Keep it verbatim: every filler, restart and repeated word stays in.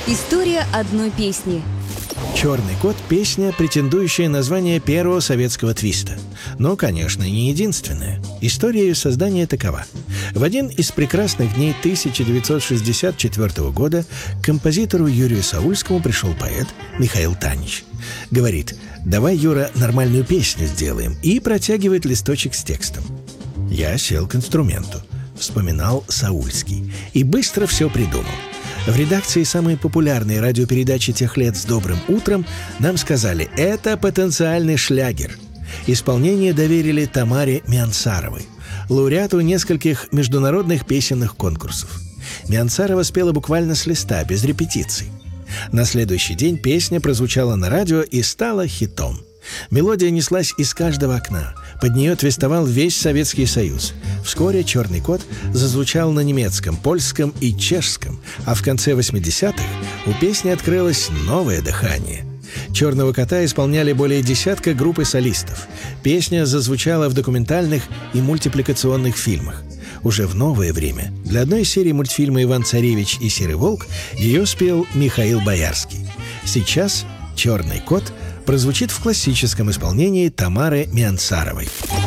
История одной песни. «Черный кот» — песня, претендующая на звание первого советского твиста. Но, конечно, не единственная. История ее создания такова. В один из прекрасных дней тысяча девятьсот шестьдесят четвёртого года к композитору Юрию Саульскому пришел поэт Михаил Танич. Говорит: «Давай, Юра, нормальную песню сделаем», и протягивает листочек с текстом. Я сел к инструменту, вспоминал Саульский, и быстро все придумал. В редакции самой популярной радиопередачи тех лет «С добрым утром» нам сказали: это потенциальный шлягер. Исполнение доверили Тамаре Миансаровой, лауреату нескольких международных песенных конкурсов. Миансарова спела буквально с листа, без репетиций. На следующий день песня прозвучала на радио и стала хитом. Мелодия неслась из каждого окна. Под нее твистовал весь Советский Союз. Вскоре «Черный кот» зазвучал на немецком, польском и чешском, а в конце восьмидесятых у песни открылось новое дыхание. «Черного кота» исполняли более десятка групп и солистов. Песня зазвучала в документальных и мультипликационных фильмах. Уже в новое время для одной серии мультфильма «Иван-царевич и серый волк» ее спел Михаил Боярский. Сейчас «Черный кот» прозвучит в классическом исполнении Тамары Миансаровой.